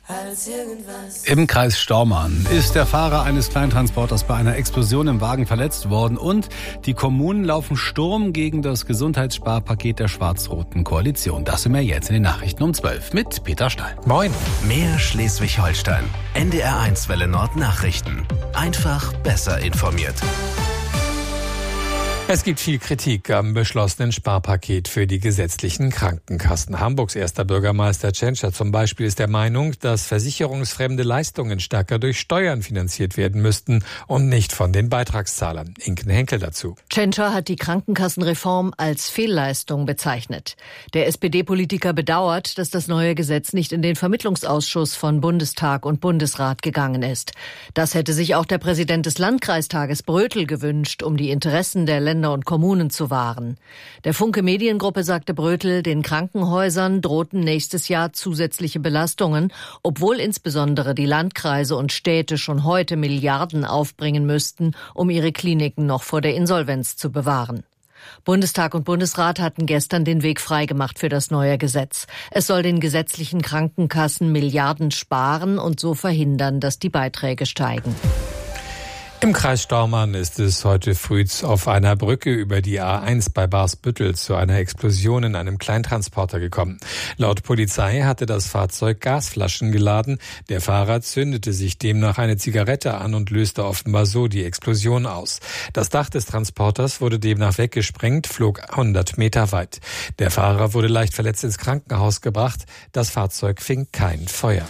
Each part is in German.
Im Kreis Stormarn ist der Fahrer eines Kleintransporters bei einer Explosion im Wagen verletzt worden und die Kommunen laufen Sturm gegen das Gesundheitssparpaket der schwarz-roten Koalition. Das sind wir jetzt in den Nachrichten um 12 mit Peter Stahl. Moin. Mehr Schleswig-Holstein. NDR1 Welle Nord Nachrichten. Einfach besser informiert. Es gibt viel Kritik am beschlossenen Sparpaket für die gesetzlichen Krankenkassen. Hamburgs erster Bürgermeister Tschentscher zum Beispiel ist der Meinung, dass versicherungsfremde Leistungen stärker durch Steuern finanziert werden müssten und nicht von den Beitragszahlern. Inken Henkel dazu. Tschentscher hat die Krankenkassenreform als Fehlleistung bezeichnet. Der SPD-Politiker bedauert, dass das neue Gesetz nicht in den Vermittlungsausschuss von Bundestag und Bundesrat gegangen ist. Das hätte sich auch der Präsident des Landkreistages Brötel gewünscht, um die Interessen der Länder und Kommunen zu wahren. Der Funke Mediengruppe sagte Brötel, den Krankenhäusern drohten nächstes Jahr zusätzliche Belastungen, obwohl insbesondere die Landkreise und Städte schon heute Milliarden aufbringen müssten, um ihre Kliniken noch vor der Insolvenz zu bewahren. Bundestag und Bundesrat hatten gestern den Weg freigemacht für das neue Gesetz. Es soll den gesetzlichen Krankenkassen Milliarden sparen und so verhindern, dass die Beiträge steigen. Im Kreis Stormarn ist es heute früh auf einer Brücke über die A1 bei Barsbüttel zu einer Explosion in einem Kleintransporter gekommen. Laut Polizei hatte das Fahrzeug Gasflaschen geladen. Der Fahrer zündete sich demnach eine Zigarette an und löste offenbar so die Explosion aus. Das Dach des Transporters wurde demnach weggesprengt, flog 100 Meter weit. Der Fahrer wurde leicht verletzt ins Krankenhaus gebracht. Das Fahrzeug fing kein Feuer.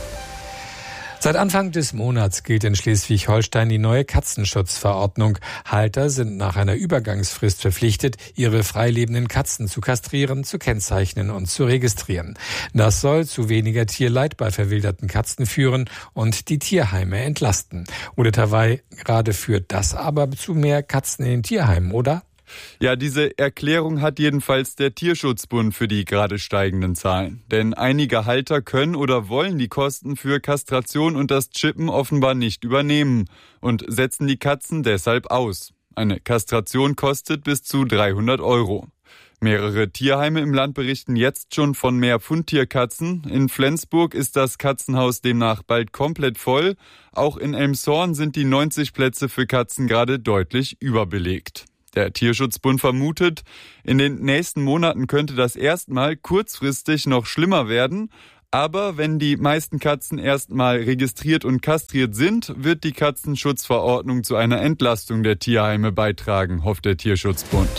Seit Anfang des Monats gilt in Schleswig-Holstein die neue Katzenschutzverordnung. Halter sind nach einer Übergangsfrist verpflichtet, ihre freilebenden Katzen zu kastrieren, zu kennzeichnen und zu registrieren. Das soll zu weniger Tierleid bei verwilderten Katzen führen und die Tierheime entlasten. Ude Tawai, gerade führt das aber zu mehr Katzen in den Tierheimen, oder? Ja, diese Erklärung hat jedenfalls der Tierschutzbund für die gerade steigenden Zahlen. Denn einige Halter können oder wollen die Kosten für Kastration und das Chippen offenbar nicht übernehmen und setzen die Katzen deshalb aus. Eine Kastration kostet bis zu 300 €. Mehrere Tierheime im Land berichten jetzt schon von mehr Fundtierkatzen. In Flensburg ist das Katzenhaus demnach bald komplett voll. Auch in Elmshorn sind die 90 Plätze für Katzen gerade deutlich überbelegt. Der Tierschutzbund vermutet, in den nächsten Monaten könnte das erstmal kurzfristig noch schlimmer werden. Aber wenn die meisten Katzen erstmal registriert und kastriert sind, wird die Katzenschutzverordnung zu einer Entlastung der Tierheime beitragen, hofft der Tierschutzbund.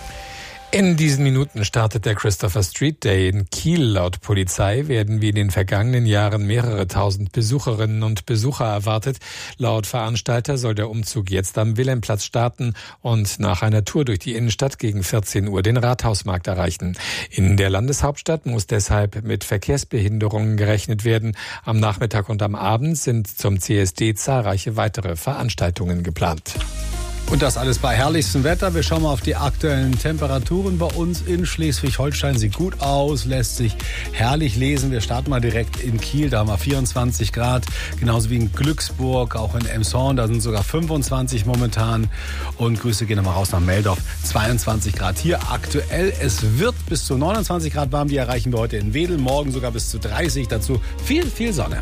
In diesen Minuten startet der Christopher Street Day in Kiel. Laut Polizei werden wie in den vergangenen Jahren mehrere tausend Besucherinnen und Besucher erwartet. Laut Veranstalter soll der Umzug jetzt am Wilhelmplatz starten und nach einer Tour durch die Innenstadt gegen 14 Uhr den Rathausmarkt erreichen. In der Landeshauptstadt muss deshalb mit Verkehrsbehinderungen gerechnet werden. Am Nachmittag und am Abend sind zum CSD zahlreiche weitere Veranstaltungen geplant. Und das alles bei herrlichstem Wetter. Wir schauen mal auf die aktuellen Temperaturen bei uns in Schleswig-Holstein. Sieht gut aus, lässt sich herrlich lesen. Wir starten mal direkt in Kiel, da haben wir 24 Grad. Genauso wie in Glücksburg, auch in Elmshorn, da sind sogar 25 momentan. Und Grüße gehen nochmal raus nach Meldorf, 22 Grad hier aktuell. Es wird bis zu 29 Grad warm, die erreichen wir heute in Wedel. Morgen sogar bis zu 30, dazu viel Sonne.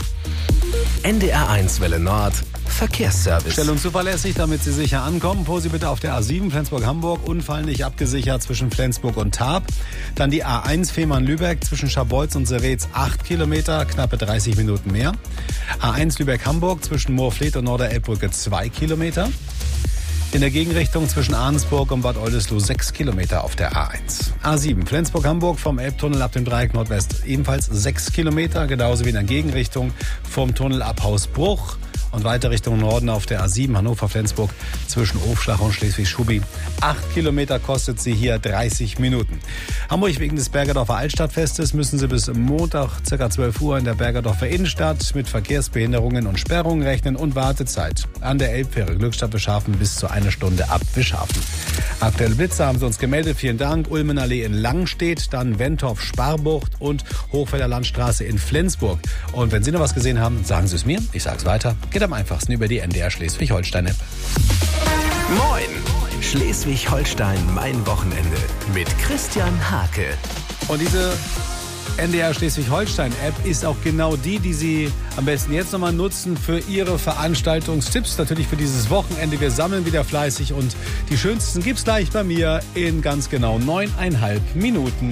NDR1 Welle Nord Verkehrsservice. Schnell und zuverlässig, damit Sie sicher ankommen. Vorsicht bitte auf der A7 Flensburg-Hamburg. Unfall nicht abgesichert zwischen Flensburg und Tarp. Dann die A1 Fehmarn-Lübeck zwischen Scharbeutz und Seretz 8 Kilometer, knappe 30 Minuten mehr. A1 Lübeck-Hamburg zwischen Moorfleet und Norderelbbrücke 2 Kilometer. In der Gegenrichtung zwischen Ahrensburg und Bad Oldesloe 6 Kilometer auf der A1. A7 Flensburg-Hamburg vom Elbtunnel ab dem Dreieck Nordwest ebenfalls 6 Kilometer, genauso wie in der Gegenrichtung vom Tunnel ab Hausbruch. Und weiter Richtung Norden auf der A7 Hannover-Flensburg zwischen Ofschlach und Schleswig-Schubi. 8 Kilometer kostet sie hier 30 Minuten. Hamburg wegen des Bergerdorfer Altstadtfestes müssen Sie bis Montag ca. 12 Uhr in der Bergerdorfer Innenstadt mit Verkehrsbehinderungen und Sperrungen rechnen und Wartezeit an der Elbfähre Glückstadt Beschafen bis zu 1 Stunde ab Beschafen. Aktuelle Blitze haben Sie uns gemeldet. Vielen Dank. Ulmenallee in Langstedt, dann Wentorf-Sparbucht und Hochfelder Landstraße in Flensburg. Und wenn Sie noch was gesehen haben, sagen Sie es mir. Ich sage es weiter. Geht am einfachsten über die NDR Schleswig-Holstein-App. Moin! Schleswig-Holstein, mein Wochenende mit Christian Hake. Und diese NDR Schleswig-Holstein-App ist auch genau die Sie am besten jetzt nochmal nutzen für Ihre Veranstaltungstipps. Natürlich für dieses Wochenende. Wir sammeln wieder fleißig und die schönsten gibt's gleich bei mir in ganz genau 9,5 Minuten.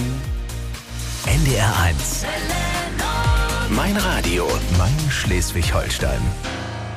NDR 1. Mein Radio, mein Schleswig-Holstein.